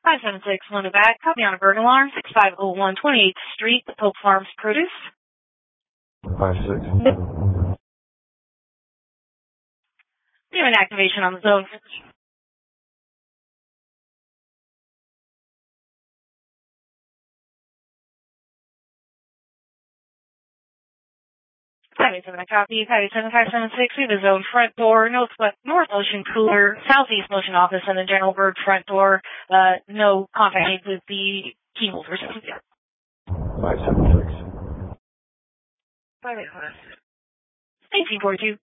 576 Luna back. Copy on a burglar alarm. 6501 28th Street, the Pope Farms Produce. 56. We have an activation on the zone. 587, copy. 587, 576. We have a zone front door, north motion cooler, southeast motion office, and the general bird front door. No contact made with the key holders. 576. 585. 1842.